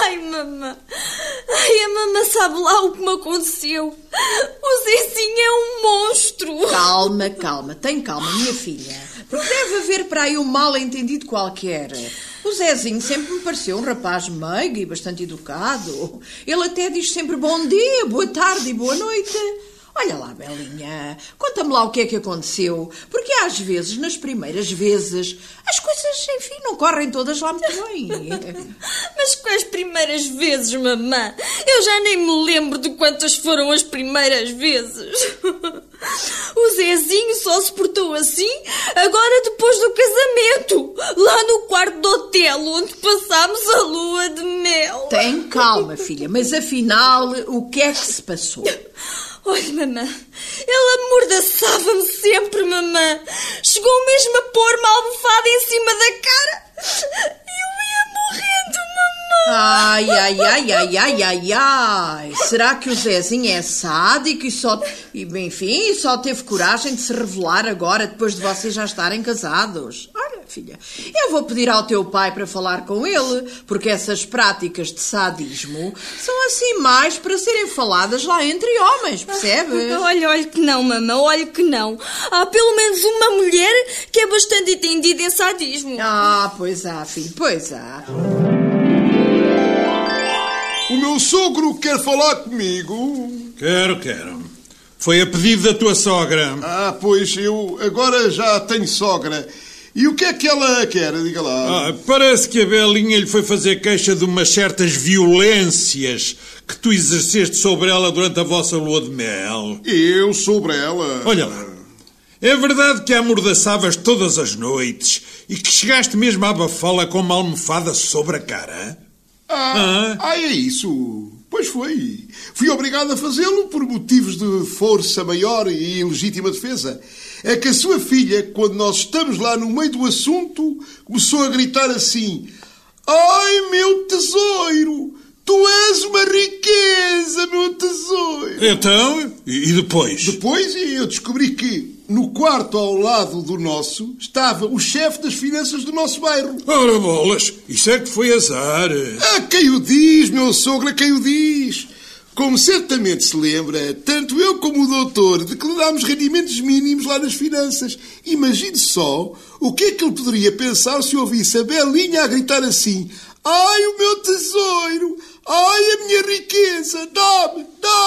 Ai, mamã. Ai, a mamã sabe lá o que me aconteceu. O Zezinho é um monstro. Calma, tem calma, minha filha. Porque deve haver para aí um mal-entendido qualquer. O Zezinho sempre me pareceu um rapaz meigo e bastante educado. Ele até diz sempre bom dia, boa tarde e boa noite. Olha lá, Belinha, conta-me lá o que é que aconteceu, porque às vezes, nas primeiras vezes, as coisas, enfim, não correm todas lá muito bem. Mas com as primeiras vezes, mamã, eu já nem me lembro de quantas foram as primeiras vezes. O Zezinho só se portou assim agora depois do casamento, lá no quarto do hotel onde passámos a lua de mel. Tem calma, filha, mas afinal, o que é que se passou? Olha, mamã, ele amordaçava-me sempre, mamã. Chegou mesmo a pôr uma almofada em cima da cara. Eu ia morrendo, mamã. Ai. Será que o Zezinho é sádico e só teve coragem de se revelar agora, depois de vocês já estarem casados? Olha, filha, eu vou pedir ao teu pai para falar com ele, porque essas práticas de sadismo são assim mais para serem faladas lá entre homens, percebes? Olha que não, mamã, olha que não. Há pelo menos uma mulher que é bastante entendida em sadismo. Pois há, filho, pois há. O meu sogro quer falar comigo? Quero. Foi a pedido da tua sogra. Pois eu agora já tenho sogra. E o que é que ela quer? Diga lá. Parece que a Belinha lhe foi fazer queixa de umas certas violências que tu exerceste sobre ela durante a vossa lua de mel. Eu sobre ela? Olha lá. É verdade que a amordaçavas todas as noites e que chegaste mesmo a abafá-la com uma almofada sobre a cara? É isso. Pois foi. Fui obrigado a fazê-lo por motivos de força maior e legítima defesa. É que a sua filha, quando nós estamos lá no meio do assunto, começou a gritar assim: ai, meu tesouro! Tu és uma riqueza, meu tesouro! Então, e depois? Depois eu descobri que no quarto ao lado do nosso estava o chefe das finanças do nosso bairro. Ora bolas, isso é que foi azar. Quem o diz, meu sogro, quem o diz? Como certamente se lembra, tanto eu como o doutor declarámos rendimentos mínimos lá nas finanças. Imagine só o que é que ele poderia pensar se ouvisse a Belinha a gritar assim: ai, o meu tesouro! Ai, a minha riqueza! Dá-me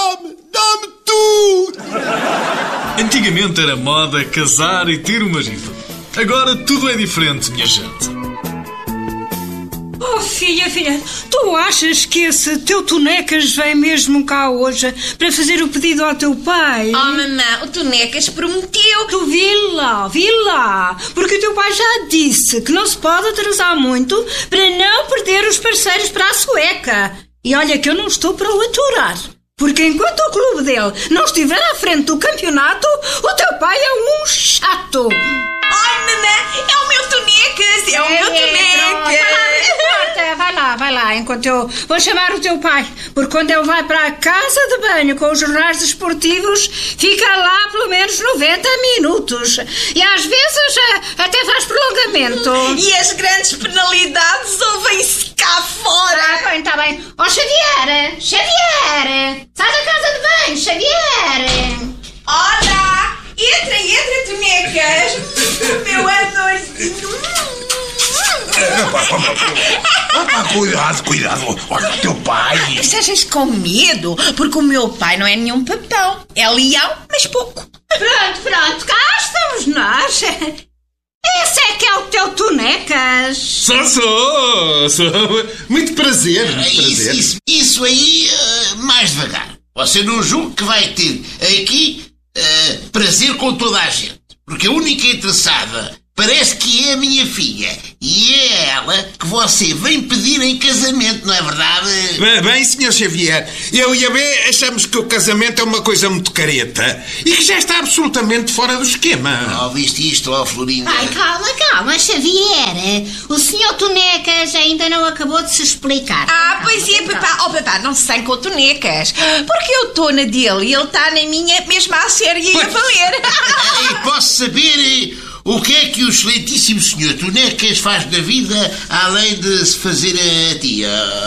tudo! Antigamente era moda casar e ter um marido. Agora tudo é diferente, minha gente. Oh, filha, tu achas que esse teu Tonecas vem mesmo cá hoje para fazer o pedido ao teu pai? Oh, mamã, o Tonecas prometeu. Tu vi lá, porque o teu pai já disse que não se pode atrasar muito para não perder os parceiros para a sueca. E olha que eu não estou para o aturar. Porque enquanto o clube dele não estiver à frente do campeonato, o teu pai é um chato. Ai, mamã, é o meu Tonecas, é o meu Tonecas. Vai lá, enquanto eu vou chamar o teu pai. Porque quando ele vai para a casa de banho com os jornais desportivos, fica lá pelo menos 90 minutos. E às vezes até faz prolongamento. E as grandes penalidades ouvem-se cá fora. Tá bem. Ó, Xavier, sai da casa de banho, Xavier. Olá, entra, Tonecas. Meu amorzinho. Cuidado. Olha o teu pai. Estejas com medo, porque o meu pai não é nenhum papão. É leão, mas pouco. Pronto, cá estamos nós. Esse é que é o teu Tonecas. Sou. Muito prazer. Isso aí, mais devagar. Você não julga que vai ter aqui prazer com toda a gente. Porque a única interessada parece que é a minha filha. E é ela que você vem pedir em casamento, não é verdade? Bem, Sr. Xavier, eu e a B achamos que o casamento é uma coisa muito careta e que já está absolutamente fora do esquema. Ouviste isto, Florinda? Ai, calma, Xavier. O Sr. Tonecas ainda não acabou de se explicar. Pois é, papá. Papá, não se sai com o Tonecas. Porque eu estou na dele e ele está na minha, mesmo à série e a valer. E posso saber o que é que o excelentíssimo senhor Tonecas faz da vida além de se fazer a tia?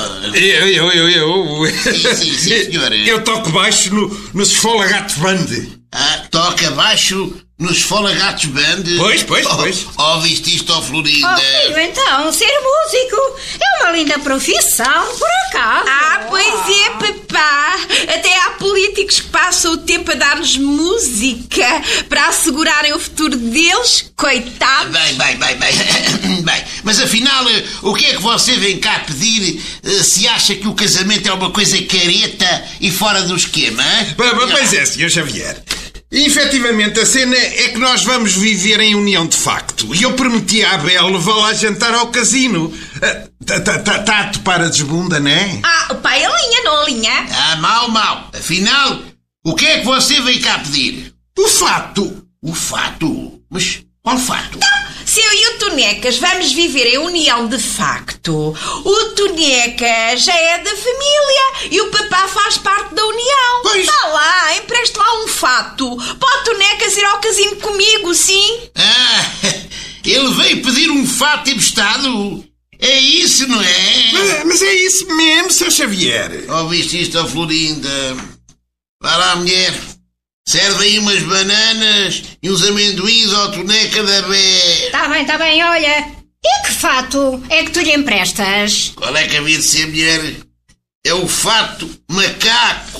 Sim, senhor. Eu toco baixo no Esfolagatos Band. Toca baixo no Esfolagatos Band? Pois. Ouviste isto, Florinda? Filho, então, ser músico é uma linda profissão, por acaso. Pois é, papá. Até há políticos que passam o tempo a dar-nos música para assegurarem o futuro deles, coitados. Bem. Mas afinal, o que é que você vem cá pedir se acha que o casamento é uma coisa careta e fora do esquema? Pois é, Sr. Xavier. Efetivamente, a cena é que nós vamos viver em união de facto. E eu prometi à Abel levá-la a jantar ao casino. Tá a topar a desbunda, não é? Pai, alinha, não alinha? Mal. Afinal, o que é que você veio cá pedir? O fato. O fato? Mas qual fato? Se eu e o Tonecas vamos viver em união de facto, o Tonecas já é da família e o papá faz parte da união. Pois. Vá lá, empreste lá um fato. Pode o Tonecas ir ao casino comigo, sim? Ele veio pedir um fato emprestado? É isso, não é? Mas é isso mesmo, Sr. Xavier. Ouviste isto, Florinda? Vá lá, mulher. Serve aí umas bananas e uns amendoins ao Toneca da Bé. Tá bem, olha. E que fato é que tu lhe emprestas? Qual é que havia de ser, mulher? É o fato macaco.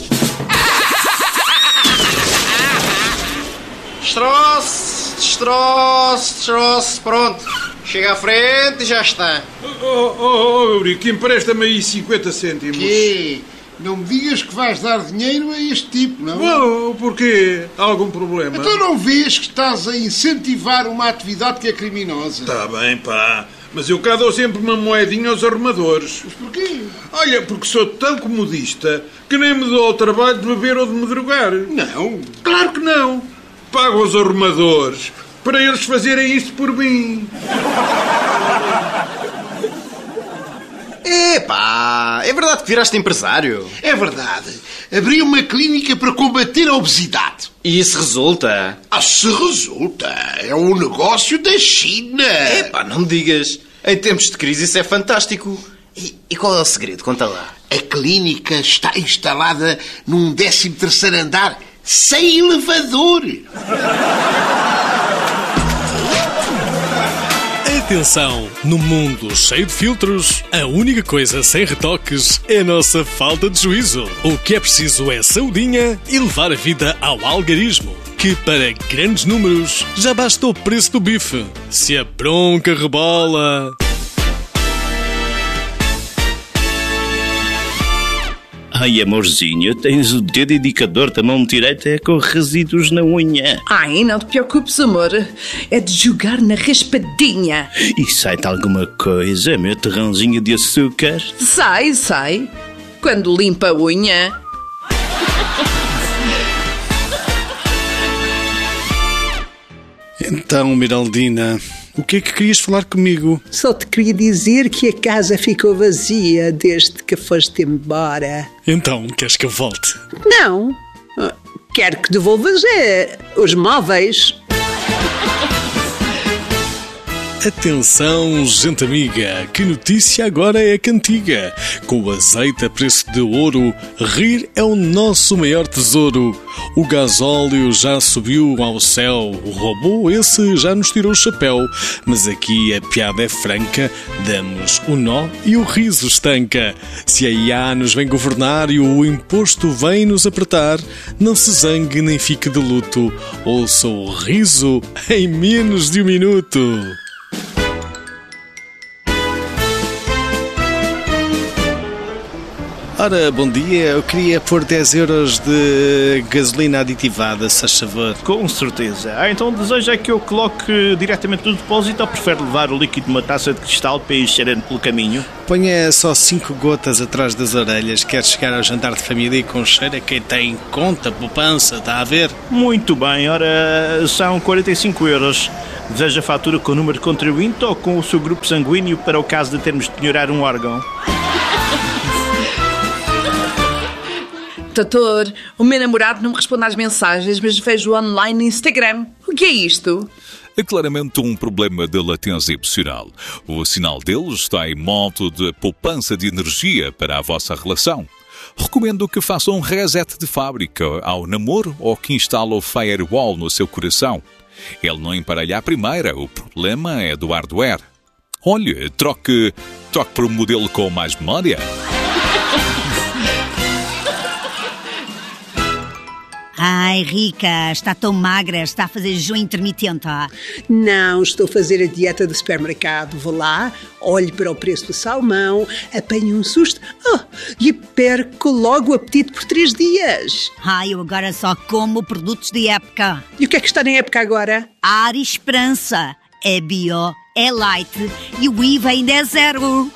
Destroço, pronto. Chega à frente e já está. Eurico, empresta-me aí 50 cêntimos. Que? Não me digas que vais dar dinheiro a este tipo, não? Bom, porquê? Há algum problema? Então não vês que estás a incentivar uma atividade que é criminosa? Está bem, pá. Mas eu cá dou sempre uma moedinha aos arrumadores. Mas porquê? Olha, porque sou tão comodista que nem me dou ao trabalho de beber ou de me drogar. Não. Claro que não. Pago aos arrumadores para eles fazerem isto por mim. Epá, é verdade que viraste empresário? É verdade. Abri uma clínica para combater a obesidade. E isso resulta? Se resulta. É um negócio da China. Epá, não me digas. Em tempos de crise isso é fantástico. E qual é o segredo? Conta lá. A clínica está instalada num 13º andar sem elevador. Atenção! No mundo cheio de filtros, a única coisa sem retoques é a nossa falta de juízo. O que é preciso é saudinha e levar a vida ao algarismo, que para grandes números já basta o preço do bife. Se a bronca rebola... Ai, amorzinho, tens o dedo indicador da mão direita com resíduos na unha. Ai, não te preocupes, amor. É de jogar na raspadinha. E sai-te alguma coisa, meu terrãozinho de açúcar? Sai. Quando limpa a unha. Então, Miraldina, o que é que querias falar comigo? Só te queria dizer que a casa ficou vazia desde que foste embora. Então, queres que eu volte? Não. Quero que devolvas os móveis. Atenção, gente amiga, que notícia agora é cantiga. Com o azeite a preço de ouro, rir é o nosso maior tesouro. O gasóleo já subiu ao céu, o robô esse já nos tirou o chapéu. Mas aqui a piada é franca, damos o nó e o riso estanca. Se a IA nos vem governar e o imposto vem nos apertar, não se zangue nem fique de luto, ouça o riso em menos de um minuto. Ora, bom dia. Eu queria pôr 10 euros de gasolina aditivada, se faz favor. Com certeza. Então deseja que eu coloque diretamente no depósito ou prefere levar o líquido numa taça de cristal para ir cheirando pelo caminho? Ponha só 5 gotas atrás das orelhas. Quer chegar ao jantar de família e com cheiro a quem tem conta, poupança, está a ver? Muito bem. Ora, são 45 euros. Deseja a fatura com o número de contribuinte ou com o seu grupo sanguíneo para o caso de termos de penhorar um órgão? Doutor, o meu namorado não me responde às mensagens, mas vejo online no Instagram. O que é isto? É claramente um problema de latência emocional. O sinal deles está em modo de poupança de energia para a vossa relação. Recomendo que façam um reset de fábrica ao namoro ou que instale o firewall no seu coração. Ele não emparelha a primeira, o problema é do hardware. Olhe, troque para um modelo com mais memória. Ai, Rica, está tão magra, está a fazer jejum intermitente. Não, estou a fazer a dieta do supermercado. Vou lá, olho para o preço do salmão, apanho um susto e perco logo o apetite por 3 dias. Ai, eu agora só como produtos de época. E o que é que está na época agora? Ar e Esperança. É bio, é light e o IVA ainda é 0.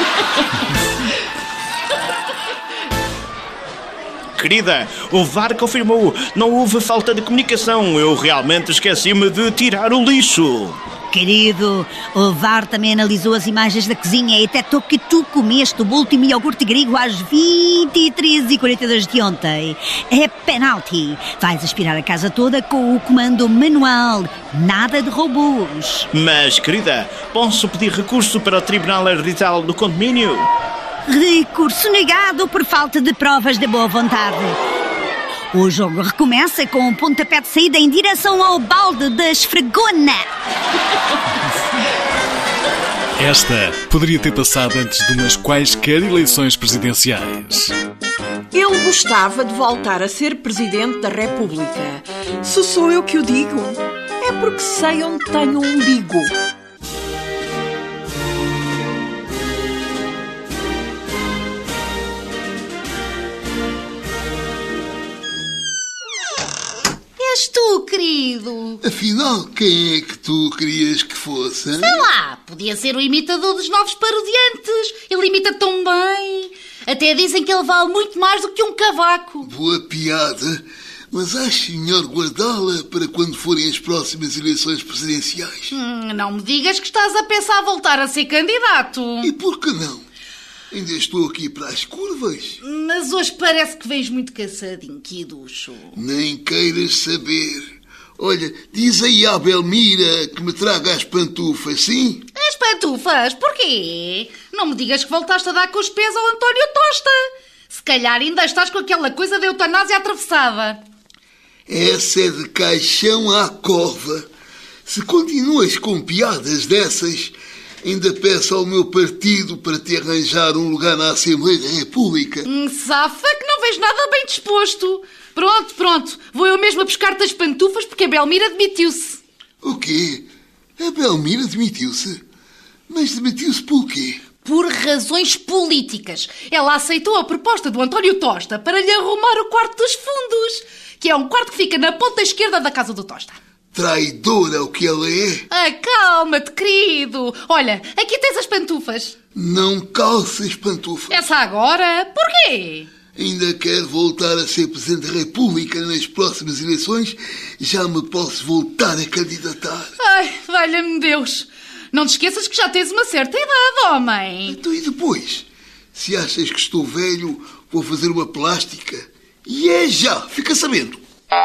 Querida, o VAR confirmou. Não houve falta de comunicação. Eu realmente esqueci-me de tirar o lixo. Querido, o VAR também analisou as imagens da cozinha e detectou que tu comeste o último iogurte grego às 23h42 de ontem. É penalti. Vais aspirar a casa toda com o comando manual. Nada de robôs. Mas, querida, posso pedir recurso para o Tribunal Arbitral do Condomínio? Recurso negado por falta de provas de boa vontade. O jogo recomeça com um pontapé de saída em direção ao balde da esfregona. Esta poderia ter passado antes de umas quaisquer eleições presidenciais. Ele gostava de voltar a ser Presidente da República. Se sou eu que o digo, é porque sei onde tenho um umbigo. És tu, querido. Afinal, quem é que tu querias que fosse? Hein? Sei lá, podia ser o imitador dos novos parodiantes. Ele imita tão bem. Até dizem que ele vale muito mais do que um cavaco. Boa piada, mas acho melhor guardá-la para quando forem as próximas eleições presidenciais. Não me digas que estás a pensar voltar a ser candidato. E por que não? Ainda estou aqui para as curvas. Mas hoje parece que vens muito cansadinho, que ducho. Nem queiras saber. Olha, diz aí à Belmira que me traga as pantufas, sim? As pantufas? Porquê? Não me digas que voltaste a dar com os pés ao António Tosta. Se calhar ainda estás com aquela coisa da eutanásia atravessada. Essa é de caixão à cova. Se continuas com piadas dessas, ainda peço ao meu partido para te arranjar um lugar na Assembleia da República. Safa que não vês nada bem disposto. Pronto. Vou eu mesmo a buscar-te as pantufas porque a Belmira demitiu-se. O quê? A Belmira demitiu-se? Mas demitiu-se por quê? Por razões políticas. Ela aceitou a proposta do António Tosta para lhe arrumar o quarto dos fundos, que é um quarto que fica na ponta esquerda da casa do Tosta. Traidora o que ela é? Calma-te, querido. Olha, aqui tens as pantufas. Não calces pantufas. Essa agora? Porquê? Ainda quero voltar a ser Presidente da República nas próximas eleições. Já me posso voltar a candidatar. Ai, valha-me Deus. Não te esqueças que já tens uma certa idade, homem. Então e depois? Se achas que estou velho, vou fazer uma plástica. E é já, fica sabendo.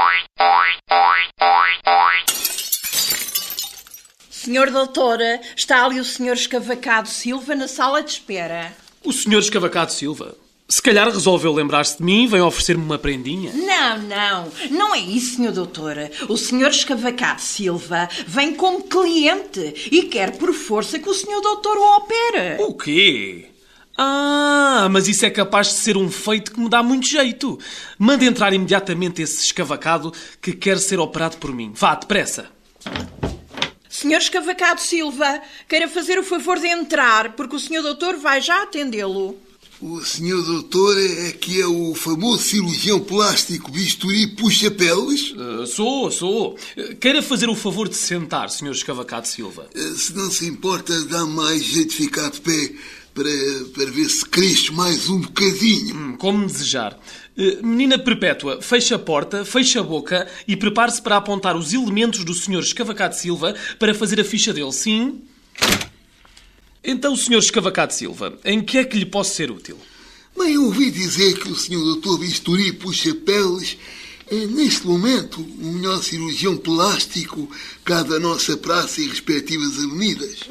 Senhor doutora, está ali o senhor Escavacado Silva na sala de espera. O senhor Escavacado Silva? Se calhar resolveu lembrar-se de mim e vem oferecer-me uma prendinha. Não é isso, senhor doutora. O senhor Escavacado Silva vem como cliente e quer por força que o senhor doutor o opere. O quê? Mas isso é capaz de ser um feito que me dá muito jeito. Mande entrar imediatamente esse escavacado que quer ser operado por mim. Vá, depressa. Senhor Escavacado Silva, queira fazer o favor de entrar, porque o senhor doutor vai já atendê-lo. O senhor doutor é que é o famoso cirurgião plástico bisturi puxa-peles? Sou. Queira fazer o favor de sentar, senhor Escavacado Silva. Se não se importa, dá mais jeito de ficar de pé para ver se cresce mais um bocadinho. Como desejar. Menina Perpétua, feche a porta, feche a boca e prepare-se para apontar os elementos do senhor Escavacado Silva para fazer a ficha dele, sim? Então, senhor Escavacado Silva, em que é que lhe posso ser útil? Bem, eu ouvi dizer que o senhor doutor bisturi puxa-peles Neste momento, o melhor cirurgião plástico cá da nossa praça e respectivas avenidas.